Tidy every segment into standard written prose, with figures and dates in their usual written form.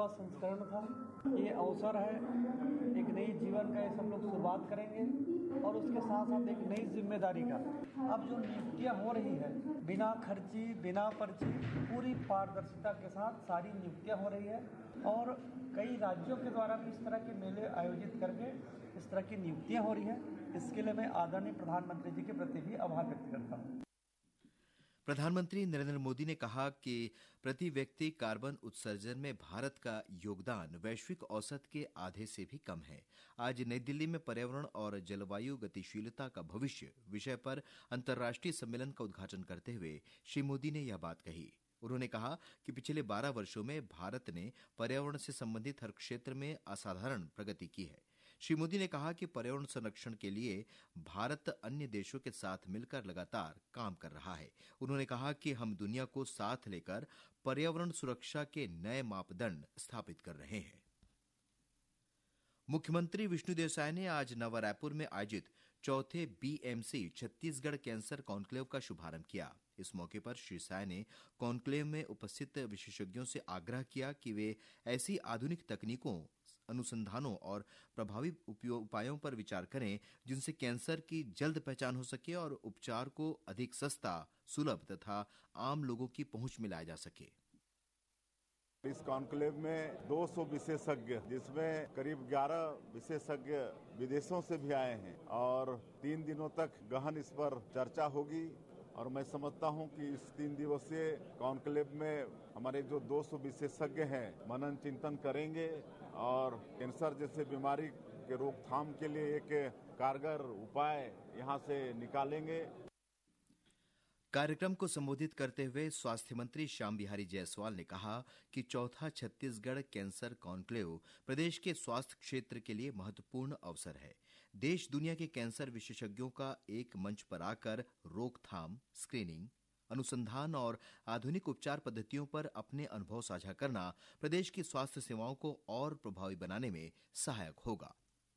5वां संस्करण था। ये अवसर है, एक नई जीवन का सब लोग शुरुआत करेंगे और उसके साथ साथ एक नई जिम्मेदारी का। अब जो नियुक्तियाँ हो रही है, बिना खर्ची, बिना पर्ची, पूरी पारदर्शिता के साथ सारी नियुक्तियाँ हो रही है और कई राज्यों के द्वारा भी इस तरह के मेले आयोजित करके इस तरह की नियुक्तियाँ हो रही है। इसके लिए मैं आदरणीय प्रधानमंत्री जी के प्रति भी आभार व्यक्त करता हूँ। प्रधानमंत्री नरेंद्र मोदी ने कहा कि प्रति व्यक्ति कार्बन उत्सर्जन में भारत का योगदान वैश्विक औसत के आधे से भी कम है। आज नई दिल्ली में पर्यावरण और जलवायु गतिशीलता का भविष्य विषय पर अंतर्राष्ट्रीय सम्मेलन का उद्घाटन करते हुए श्री मोदी ने यह बात कही। उन्होंने कहा कि पिछले 12 वर्षों में भारत ने पर्यावरण से संबंधित हर क्षेत्र में असाधारण प्रगति की है। श्री मोदी ने कहा कि पर्यावरण संरक्षण के लिए भारत अन्य देशों के साथ मिलकर लगातार काम कर रहा है। उन्होंने कहा कि हम दुनिया को साथ लेकर पर्यावरण सुरक्षा के नए मापदंड स्थापित कर रहे हैं। मुख्यमंत्री विष्णुदेव साय ने आज नवा रायपुर में आयोजित चौथे बीएमसी छत्तीसगढ़ कैंसर कॉन्क्लेव का शुभारंभ किया। इस मौके पर श्री साय ने कॉन्क्लेव में उपस्थित विशेषज्ञों से आग्रह किया कि वे ऐसी आधुनिक तकनीकों, अनुसंधानों और प्रभावी उपायों पर विचार करें जिनसे कैंसर की जल्द पहचान हो सके और उपचार को अधिक सस्ता, सुलभ तथा आम लोगों की पहुंच में लाया जा सके। इस कॉन्क्लेव में 200 विशेषज्ञ, जिसमें करीब 11 विशेषज्ञ विदेशों से भी आए हैं और 3 दिनों तक गहन इस पर चर्चा होगी और मैं समझता हूं कि इस 3 दिवसीय कॉन्क्लेव में हमारे जो 200 विशेषज्ञ हैं मनन चिंतन करेंगे और कैंसर जैसे बीमारी के रोकथाम के लिए एक कारगर उपाय यहां से निकालेंगे। कार्यक्रम को संबोधित करते हुए स्वास्थ्य मंत्री श्याम बिहारी जायसवाल ने कहा कि चौथा छत्तीसगढ़ कैंसर कॉन्क्लेव प्रदेश के स्वास्थ्य क्षेत्र के लिए महत्वपूर्ण अवसर है। देश दुनिया के कैंसर विशेषज्ञों का एक मंच पर आकर रोकथाम, स्क्रीनिंग, अनुसंधान और आधुनिक उपचार पद्धतियों पर अपने अनुभव साझा करना प्रदेश की स्वास्थ्य सेवाओं को और प्रभावी बनाने में सहायक होगा।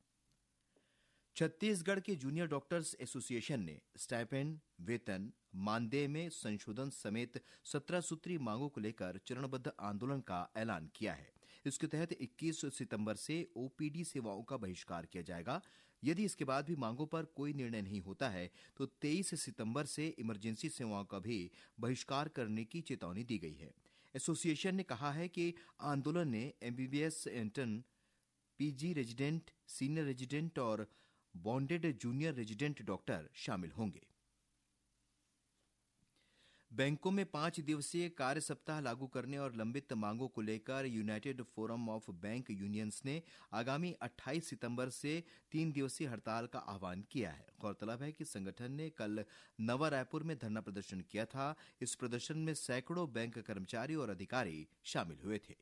छत्तीसगढ़ के जूनियर डॉक्टर्स एसोसिएशन ने स्टाइपेंड, वेतन, मानदेय में संशोधन समेत 17 सूत्री मांगों को लेकर चरणबद्ध आंदोलन का ऐलान किया है। इसके तहत 21 सितंबर से ओपीडी सेवाओं का बहिष्कार किया जाएगा। यदि इसके बाद भी मांगों पर कोई निर्णय नहीं होता है तो 23 सितंबर से इमरजेंसी सेवाओं का भी बहिष्कार करने की चेतावनी दी गई है। एसोसिएशन ने कहा है कि आंदोलन ने MBBS intern, PG resident, senior resident और बॉन्डेड जूनियर रेजिडेंट डॉक्टर शामिल होंगे। बैंकों में 5 दिवसीय कार्य सप्ताह लागू करने और लंबित मांगों को लेकर United forum of bank unions ने आगामी 28 सितंबर से 3 दिवसीय हड़ताल का आह्वान किया है। गौरतलब है कि संगठन ने कल नवा रायपुर में धरना प्रदर्शन किया था। इस प्रदर्शन में सैकड़ों बैंक कर्मचारी और अधिकारी शामिल हुए थे।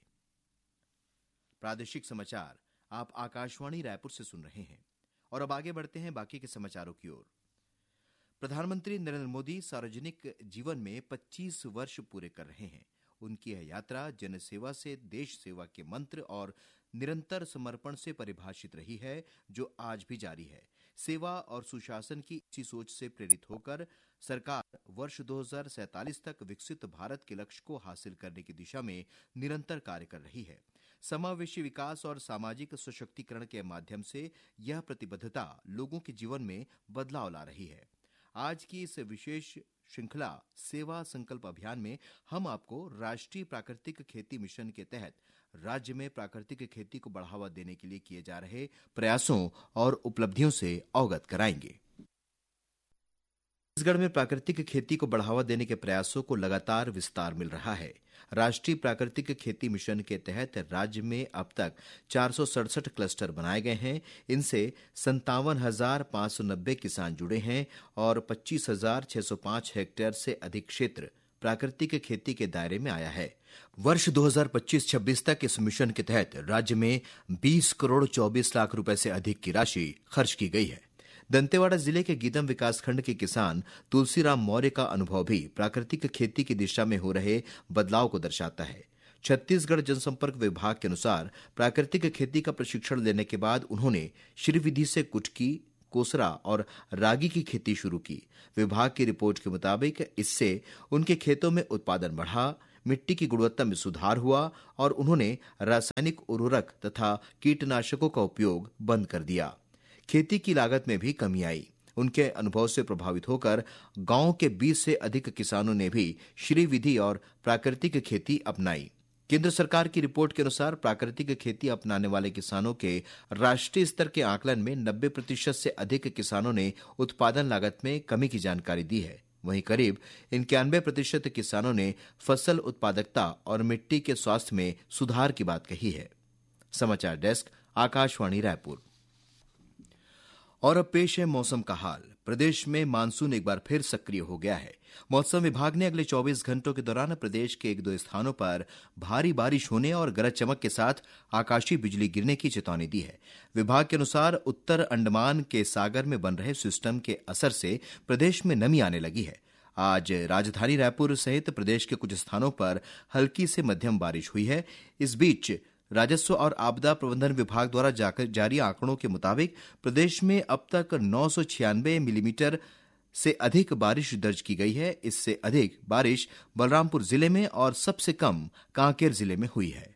प्रादेशिक समाचार आप आकाशवाणी रायपुर से सुन रहे हैं और अब आगे बढ़ते हैं बाकी के समाचारों की ओर। प्रधानमंत्री नरेंद्र मोदी सार्वजनिक जीवन में 25 वर्ष पूरे कर रहे हैं। उनकी यह यात्रा जनसेवा से देश सेवा के मंत्र और निरंतर समर्पण से परिभाषित रही है, जो आज भी जारी है। सेवा और सुशासन की इसी सोच से प्रेरित होकर सरकार वर्ष 2047 तक विकसित भारत के लक्ष्य को हासिल करने की दिशा में निरंतर कार्य कर रही है। समावेशी विकास और सामाजिक सशक्तिकरण के माध्यम से यह प्रतिबद्धता लोगों के जीवन में बदलाव ला रही है। आज की इस विशेष श्रृंखला सेवा संकल्प अभियान में हम आपको राष्ट्रीय प्राकृतिक खेती मिशन के तहत राज्य में प्राकृतिक खेती को बढ़ावा देने के लिए किए जा रहे प्रयासों और उपलब्धियों से अवगत कराएंगे। छत्तीसगढ़ में प्राकृतिक खेती को बढ़ावा देने के प्रयासों को लगातार विस्तार मिल रहा है। राष्ट्रीय प्राकृतिक खेती मिशन के तहत राज्य में अब तक 467 क्लस्टर बनाए गए हैं। इनसे 57,590 किसान जुड़े हैं और 25,605 हेक्टेयर से अधिक क्षेत्र प्राकृतिक खेती के दायरे में आया है। वर्ष 2025-26 तक इस मिशन के तहत राज्य में 20 करोड़ 24 लाख रुपए से अधिक की राशि खर्च की गई है। दंतेवाड़ा जिले के गीदम विकासखंड के किसान तुलसीराम मौर्य का अनुभव भी प्राकृतिक खेती की दिशा में हो रहे बदलाव को दर्शाता है। छत्तीसगढ़ जनसंपर्क विभाग के अनुसार प्राकृतिक खेती का प्रशिक्षण लेने के बाद उन्होंने श्रीविधि से कुटकी, कोसरा और रागी की खेती शुरू की। विभाग की रिपोर्ट के मुताबिक इससे उनके खेतों में उत्पादन बढ़ा, मिट्टी की गुणवत्ता में सुधार हुआ और उन्होंने रासायनिक उर्वरक तथा कीटनाशकों का उपयोग बंद कर दिया। खेती की लागत में भी कमी आई। उनके अनुभव से प्रभावित होकर गांव के 20 से अधिक किसानों ने भी श्री विधि और प्राकृतिक खेती अपनाई। केंद्र सरकार की रिपोर्ट के अनुसार प्राकृतिक खेती अपनाने वाले किसानों के राष्ट्रीय स्तर के आकलन में 90% से अधिक किसानों ने उत्पादन लागत में कमी की जानकारी दी है। वहीं करीब 91% किसानों ने फसल उत्पादकता और मिट्टी के स्वास्थ्य में सुधार की बात कही है। समाचार डेस्क, आकाशवाणी रायपुर। और अब पेश है मौसम का हाल। प्रदेश में मानसून एक बार फिर सक्रिय हो गया है। मौसम विभाग ने अगले 24 घंटों के दौरान प्रदेश के 1-2 स्थानों पर भारी बारिश होने और गरज चमक के साथ आकाशीय बिजली गिरने की चेतावनी दी है। विभाग के अनुसार उत्तर अंडमान के सागर में बन रहे सिस्टम के असर से प्रदेश में नमी आने लगी है। आज राजधानी रायपुर सहित प्रदेश के कुछ स्थानों पर हल्की से मध्यम बारिश हुई है। इस बीच राजस्व और आपदा प्रबंधन विभाग द्वारा जारी आंकड़ों के मुताबिक प्रदेश में अब तक 996 मिलीमीटर से अधिक बारिश दर्ज की गई है। इससे अधिक बारिश बलरामपुर जिले में और सबसे कम कांकेर जिले में हुई है।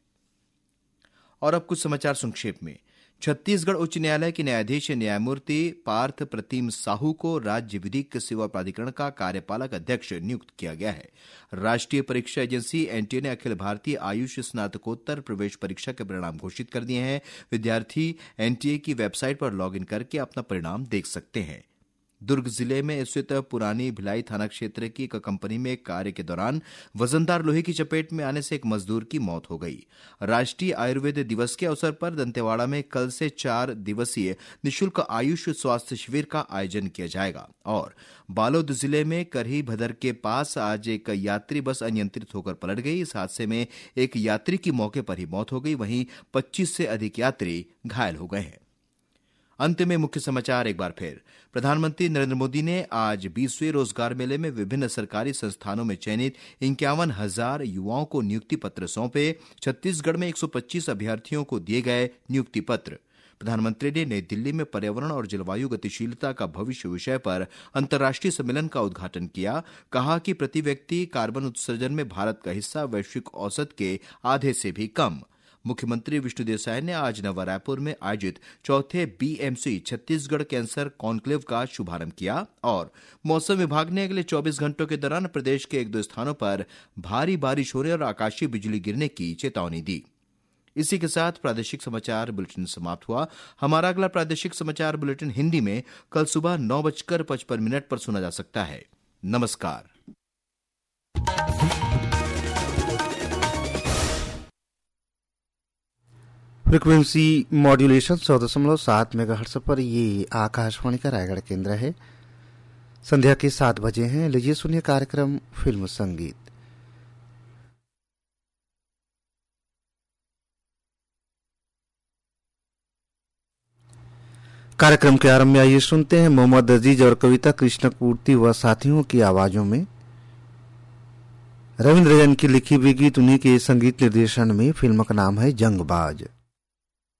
और अब कुछ समाचार संक्षेप में। छत्तीसगढ़ उच्च न्यायालय के न्यायाधीश न्यायमूर्ति पार्थ प्रतिम साहू को राज्य विधिक सेवा प्राधिकरण का कार्यपालक अध्यक्ष नियुक्त किया गया है। राष्ट्रीय परीक्षा एजेंसी एनटीए ने अखिल भारतीय आयुष स्नातकोत्तर प्रवेश परीक्षा के परिणाम घोषित कर दिए हैं। विद्यार्थी एनटीए की वेबसाइट पर लॉग इन करके अपना परिणाम देख सकते हैं। दुर्ग जिले में स्थित पुरानी भिलाई थाना क्षेत्र की एक कंपनी में कार्य के दौरान वजनदार लोहे की चपेट में आने से एक मजदूर की मौत हो गई। राष्ट्रीय आयुर्वेद दिवस के अवसर पर दंतेवाड़ा में कल से 4 दिवसीय निःशुल्क आयुष स्वास्थ्य शिविर का आयोजन किया जाएगा। और बालोद जिले में करही भदर के पास आज एक यात्री बस अनियंत्रित होकर पलट गई। इस हादसे में एक यात्री की मौके पर ही मौत हो गई, वहीं 25 से अधिक यात्री घायल हो गए हैं। अंत में मुख्य समाचार एक बार फिर। प्रधानमंत्री नरेंद्र मोदी ने आज 20वें रोजगार मेले में विभिन्न सरकारी संस्थानों में चयनित 51,000 युवाओं को नियुक्ति पत्र सौंपे। छत्तीसगढ़ में 125 अभ्यर्थियों को दिए गए नियुक्ति पत्र। प्रधानमंत्री ने नई दिल्ली में पर्यावरण और जलवायु गतिशीलता का भविष्य विषय पर अंतर्राष्ट्रीय सम्मेलन का उद्घाटन किया। कहा कि प्रति व्यक्ति कार्बन उत्सर्जन में भारत का हिस्सा वैश्विक औसत के आधे से भी कम। मुख्यमंत्री विष्णु देसाई ने आज नवा रायपुर में आयोजित 4थे बीएमसी छत्तीसगढ़ कैंसर कॉन्क्लेव का शुभारंभ किया। और मौसम विभाग ने अगले 24 घंटों के दौरान प्रदेश के 1-2 स्थानों पर भारी बारिश होने और आकाशीय बिजली गिरने की चेतावनी दी। इसी के साथ प्रादेशिक समाचार बुलेटिन समाप्त हुआ। हमारा अगला प्रादेशिक समाचार बुलेटिन हिंदी में कल सुबह 9:55 पर सुना जा सकता है। नमस्कार। फ्रीक्वेंसी मॉड्यूलेशन 100.7 मेगाहर्ट्ज पर ये आकाशवाणी का रायगढ़ केंद्र है। संध्या के 7 बजे हैं। लीजिए सुनिए कार्यक्रम फिल्म संगीत। कार्यक्रम के आरंभ में आइए सुनते हैं मोहम्मद अजीज और कविता कृष्णमूर्ति व साथियों की आवाजों में रविंद्र जैन की लिखी हुई गीत, उन्हीं के संगीत निर्देशन में। फिल्म का नाम है जंगबाज।